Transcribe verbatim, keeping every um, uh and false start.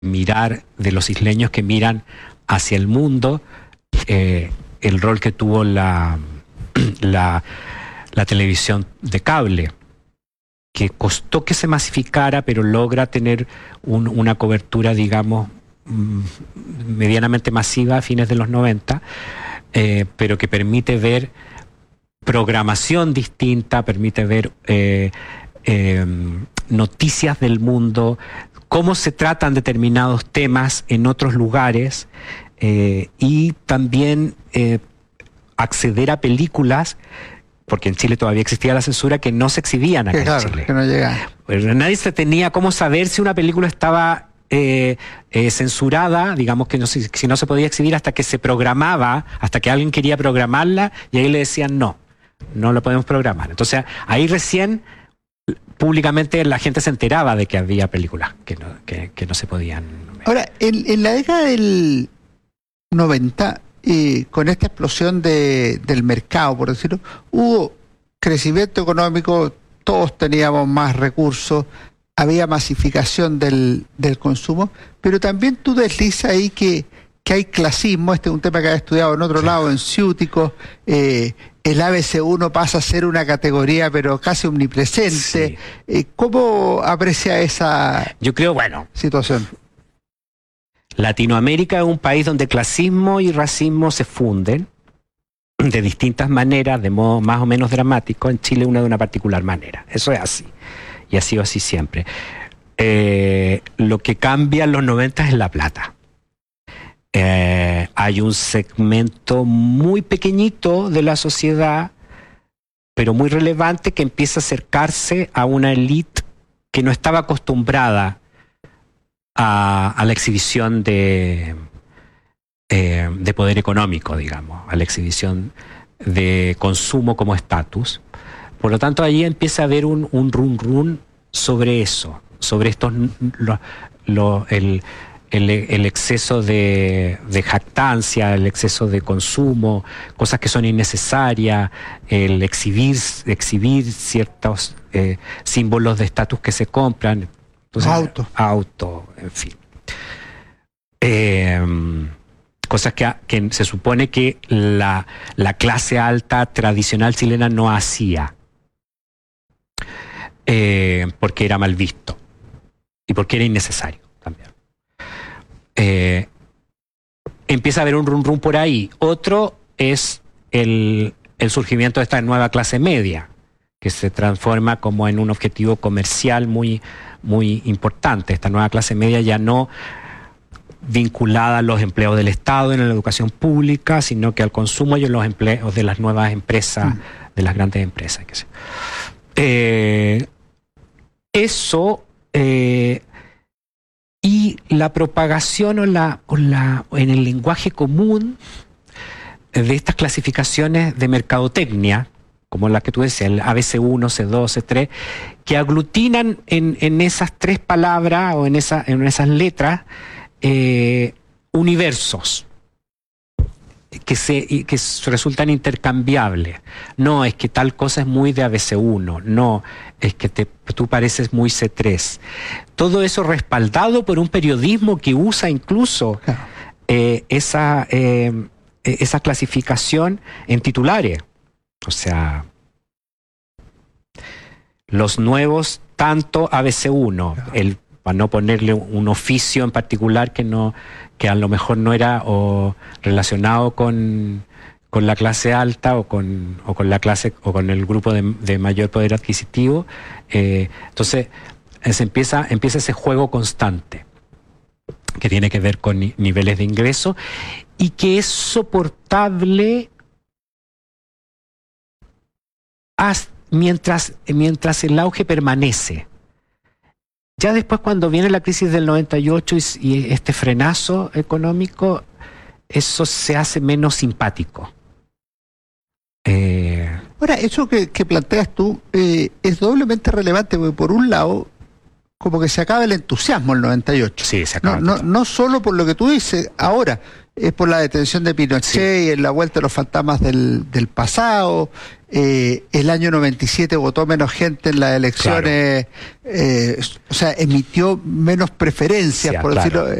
mirar, de los isleños que miran hacia el mundo, eh, el rol que tuvo la, la, la televisión de cable, que costó que se masificara, pero logra tener un, una cobertura, digamos, medianamente masiva a fines de los noventa, eh, pero que permite ver programación distinta, permite ver eh, eh, noticias del mundo, cómo se tratan determinados temas en otros lugares, eh, y también eh, acceder a películas, porque en Chile todavía existía la censura, que no se exhibían acá claro, en Chile. Que no llegaba. Pero nadie se tenía cómo saber si una película estaba Eh, eh, censurada, digamos que no se, si no se podía exhibir hasta que se programaba, hasta que alguien quería programarla y ahí le decían no, no lo podemos programar. Entonces ahí recién públicamente la gente se enteraba de que había películas que no, que, que no se podían. Ahora, en, en la década del noventa, eh, con esta explosión de, del mercado, por decirlo, hubo crecimiento económico, todos teníamos más recursos, había masificación del, del consumo, pero también tú deslizas ahí que, que hay clasismo. Este es un tema que has estudiado en otro sí. lado, en Ciúticos. Eh, el A B C uno pasa a ser una categoría, pero casi omnipresente. Sí. Eh, ¿Cómo aprecia esa Yo creo, bueno, situación? Latinoamérica es un país donde clasismo y racismo se funden de distintas maneras, de modo más o menos dramático. En Chile una de una particular manera. Eso es así. Y ha sido así siempre. Eh, lo que cambia en los noventa es la plata. Eh, hay un segmento muy pequeñito de la sociedad, pero muy relevante, que empieza a acercarse a una élite que no estaba acostumbrada a, a la exhibición de, eh, de poder económico, digamos, a la exhibición de consumo como estatus. Por lo tanto, ahí empieza a haber un, un run run sobre eso, sobre estos lo, lo, el, el, el exceso de, de jactancia, el exceso de consumo, cosas que son innecesarias, el exhibir, exhibir ciertos eh, símbolos de estatus que se compran. Entonces, auto. Auto, en fin. Eh, cosas que, que se supone que la, la clase alta tradicional chilena no hacía. Eh, porque era mal visto y porque era innecesario también. Eh, empieza a haber un rum rum por ahí. Otro es el, el surgimiento de esta nueva clase media, que se transforma como en un objetivo comercial muy, muy importante. Esta nueva clase media ya no vinculada a los empleos del Estado en la educación pública, sino que al consumo y en los empleos de las nuevas empresas, mm. de las grandes empresas. Que sé. Eh, eso eh, y la propagación o la, o la en el lenguaje común de estas clasificaciones de mercadotecnia, como la que tú decías, el A B C uno, C dos, C tres, que aglutinan en, en esas tres palabras o en, esa, en esas letras eh, universos que se que resultan intercambiables. No, es que tal cosa es muy de A B C uno, no, es que te, tú pareces muy C tres. Todo eso respaldado por un periodismo que usa incluso eh, esa, eh, esa clasificación en titulares. O sea, los nuevos, tanto A B C uno, el, para no ponerle un oficio en particular que no que a lo mejor no era o relacionado con, con la clase alta o con, o con la clase o con el grupo de, de mayor poder adquisitivo. Eh, entonces se empieza, empieza ese juego constante que tiene que ver con ni, niveles de ingreso y que es soportable hasta, mientras, mientras el auge permanece. Ya después, cuando viene la crisis del noventa y ocho y, y este frenazo económico, eso se hace menos simpático. Eh... Ahora, eso que, que planteas tú eh, es doblemente relevante, porque por un lado, como que se acaba el entusiasmo en el noventa y ocho. Sí, se acaba. No, no, no solo por lo que tú dices ahora, es por la detención de Pinochet sí. y en la vuelta de los fantasmas del, del pasado. eh, el año noventa y siete votó menos gente en las elecciones, claro. eh, o sea, emitió menos preferencias, sí, por claro. decirlo.